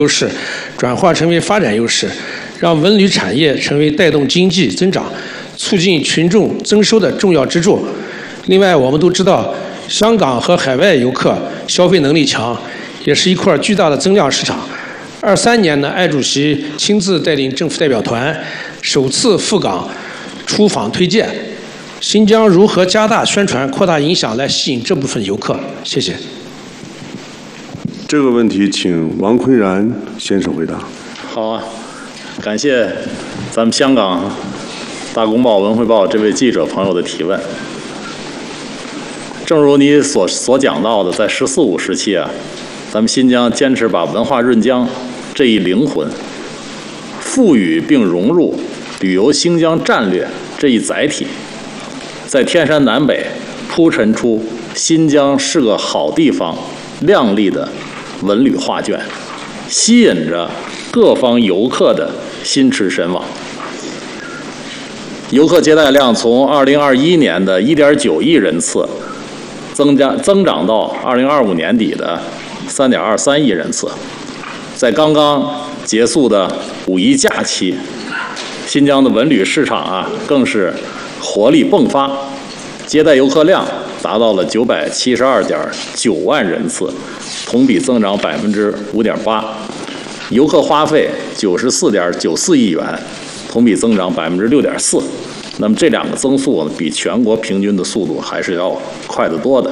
优势转化成为发展优势，让文旅产业成为带动经济增长、促进群众增收的重要支柱。另外，我们都知道，香港和海外游客消费能力强，也是一块巨大的增量市场。23年呢，艾主席亲自带领政府代表团首次赴港出访推荐，新疆如何加大宣传、扩大影响来吸引这部分游客？谢谢。 这个问题请王坤然先生回答。 好啊，感谢咱们香港大公报、文汇报这位记者朋友的提问。正如你所讲到的，在“十四五”时期啊，咱们新疆坚持把文化润疆这一灵魂赋予并融入旅游兴疆战略这一载体，在天山南北铺陈出新疆是个好地方亮丽的文旅画卷，吸引着各方游客的心驰神往。游客接待量从2021年的1.9亿人次增长到2025年底的3.23亿人次。在刚刚结束的5一假期，新疆的文旅市场啊更是活力迸发，接待游客量达到了972.9万人次，同比增长5.8%，游客花费94.94亿元，同比增长6.4%。那么这两个增速呢，比全国平均的速度还是要快得多的。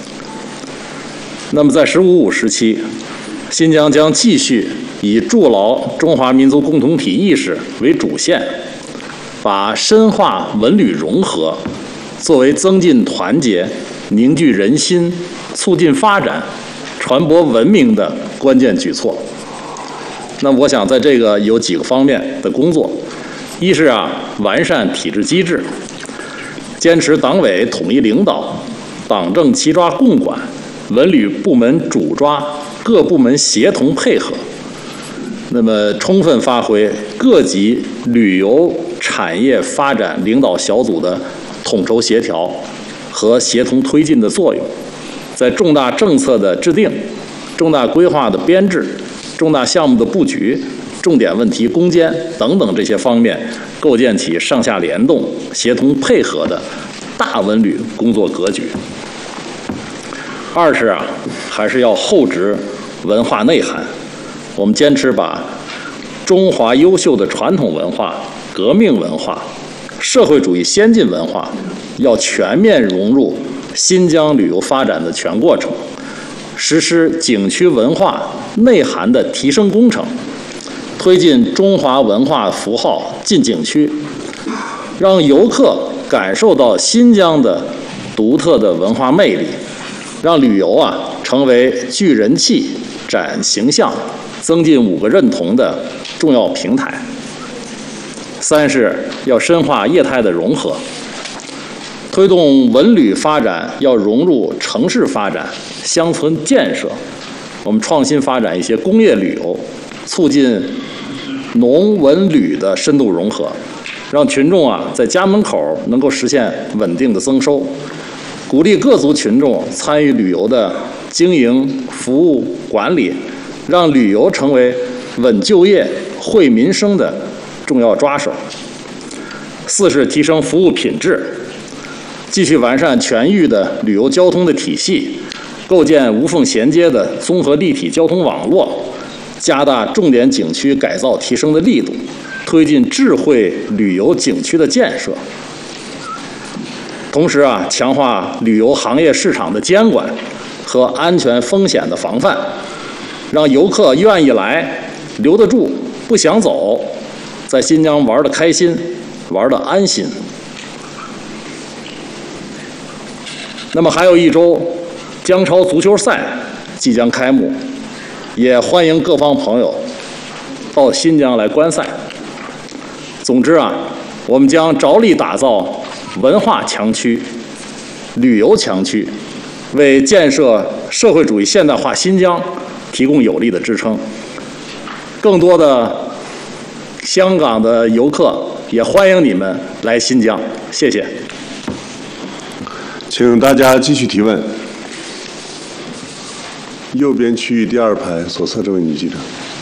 那么在“十五五”时期，新疆将继续以筑牢中华民族共同体意识为主线，把深化文旅融合作为增进团结、凝聚人心、促进发展、传播文明的关键举措。那我想在这个有几个方面的工作，一是完善体制机制，坚持党委统一领导、党政齐抓共管、文旅部门主抓、各部门协同配合，那么充分发挥各级旅游产业发展领导小组的统筹协调和协同推进的作用，在重大政策的制定、重大规划的编制、重大项目的布局、重点问题攻坚等等这些方面，构建起上下联动、协同配合的大文旅工作格局。二是还是要厚植文化内涵，我们坚持把中华优秀的传统文化、革命文化、社会主义先进文化要全面融入新疆旅游发展的全过程，实施景区文化内涵的提升工程，推进中华文化符号进景区，让游客感受到新疆的独特的文化魅力，让旅游成为聚人气、展形象、增进5个认同的重要平台。三是要深化业态的融合，推动文旅发展要融入城市发展、乡村建设，我们创新发展一些工业旅游，促进农文旅的深度融合，让群众在家门口能够实现稳定的增收，鼓励各族群众参与旅游的经营、服务、管理，让旅游成为稳就业、惠民生的重要抓手。四是提升服务品质，继续完善全域的旅游交通的体系，构建无缝衔接的综合立体交通网络，加大重点景区改造提升的力度，推进智慧旅游景区的建设。同时强化旅游行业市场的监管和安全风险的防范，让游客愿意来、留得住、不想走，在新疆玩得开心、玩得安心。那么还有1周，江超足球赛即将开幕，也欢迎各方朋友到新疆来观赛。总之我们将着力打造文化强区、旅游强区，为建设社会主义现代化新疆提供有力的支撑。更多的香港的游客也欢迎你们来新疆，谢谢。 请大家继续提问。右边区域第2排左侧这位女记者。